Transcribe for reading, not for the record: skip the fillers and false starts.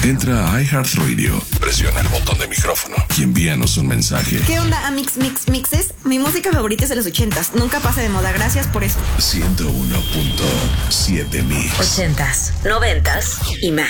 Entra a iHeartRadio, presiona el botón de micrófono y envíanos un mensaje. ¿Qué onda, Mixes? Mi música favorita es de los 80s. Nunca pasa de moda. Gracias por esto. 101.7 Mix. 80s, 90s y más.